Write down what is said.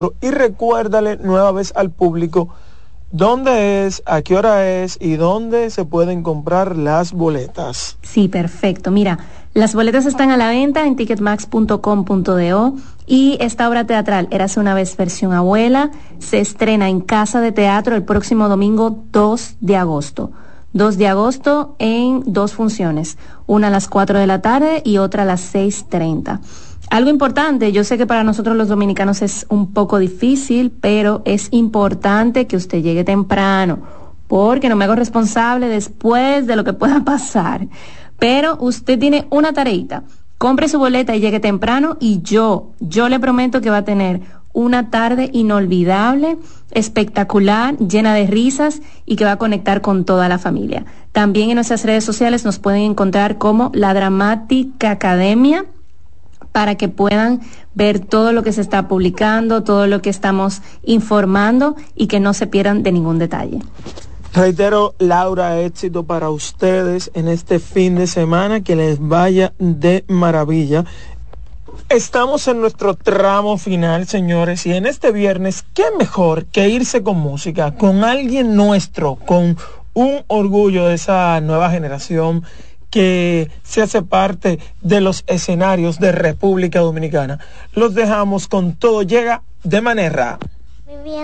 Y recuérdale nueva vez al público dónde es, a qué hora es y dónde se pueden comprar las boletas. Sí, perfecto. Mira, las boletas están a la venta en ticketmax.com.do y esta obra teatral, Érase una vez versión abuela, se estrena en Casa de Teatro el próximo domingo 2 de agosto. 2 de agosto en 2 funciones, una a las 4 de la tarde y otra a las 6:30. Algo importante, yo sé que para nosotros los dominicanos es un poco difícil, pero es importante que usted llegue temprano, porque no me hago responsable después de lo que pueda pasar. Pero usted tiene una tareita, compre su boleta y llegue temprano y yo le prometo que va a tener una tarde inolvidable, espectacular, llena de risas y que va a conectar con toda la familia. También en nuestras redes sociales nos pueden encontrar como La Dramática Academia, para que puedan ver todo lo que se está publicando, todo lo que estamos informando y que no se pierdan de ningún detalle. Reitero, Laura, éxito para ustedes en este fin de semana, que les vaya de maravilla. Estamos en nuestro tramo final, señores, y en este viernes, ¿qué mejor que irse con música, con alguien nuestro, con un orgullo de esa nueva generación que se hace parte de los escenarios de República Dominicana? Los dejamos con Todo Llega de Manera.